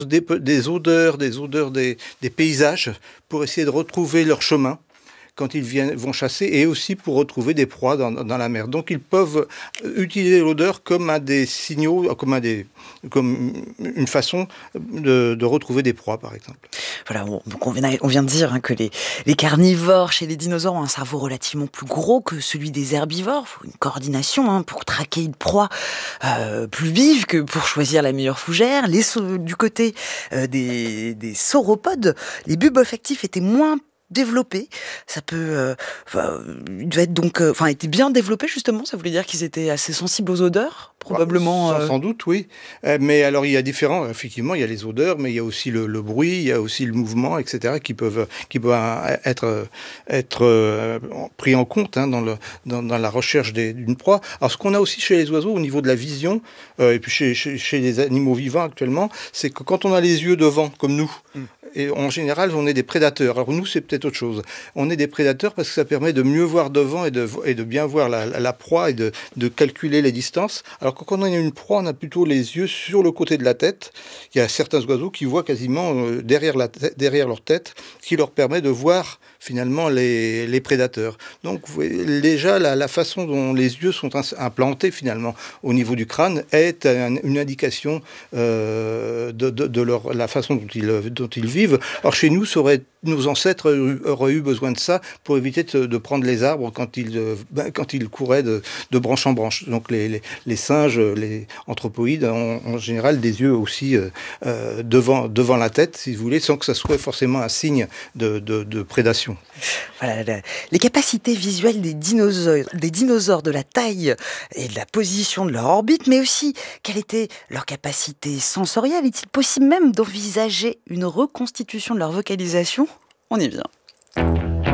Des odeurs des paysages pour essayer de retrouver leur chemin quand vont chasser et aussi pour retrouver des proies dans la mer. Donc ils peuvent utiliser l'odeur comme un des signaux, comme une façon de retrouver des proies, par exemple. Voilà, donc on vient de dire que les carnivores chez les dinosaures ont un cerveau relativement plus gros que celui des herbivores. Il faut une coordination pour traquer une proie plus vive que pour choisir la meilleure fougère. Du côté des sauropodes, les bulbes olfactifs étaient moins développés. Ça peut, il devait être donc, était bien développé justement. Ça voulait dire qu'ils étaient assez sensibles aux odeurs, probablement. Sans doute, oui. Mais alors, il y a effectivement, il y a les odeurs, mais il y a aussi le bruit, il y a aussi le mouvement, etc., qui peuvent être pris en compte dans la recherche d'une proie. Alors, ce qu'on a aussi chez les oiseaux, au niveau de la vision, et puis chez les animaux vivants actuellement, c'est que quand on a les yeux devant, comme nous, et en général, on est des prédateurs. Alors nous, c'est peut-être autre chose. On est des prédateurs parce que ça permet de mieux voir devant et de bien voir la proie et de calculer les distances. Alors que quand on a une proie, on a plutôt les yeux sur le côté de la tête. Il y a certains oiseaux qui voient quasiment derrière leur tête, ce qui leur permet de voir finalement les prédateurs. Donc déjà, la façon dont les yeux sont implantés finalement au niveau du crâne est une indication de la façon dont ils vivent. Alors chez nous, nos ancêtres auraient eu besoin de ça pour éviter de prendre les arbres quand ils couraient de branche en branche. Donc les singes, les anthropoïdes ont en général des yeux aussi devant la tête, si vous voulez, sans que ça soit forcément un signe de prédation. Voilà, les capacités visuelles des dinosaures, de la taille et de la position de leur orbite, mais aussi quelle était leur capacité sensorielle. Est-il possible même d'envisager une reconstitution de leur vocalisation ? On y vient.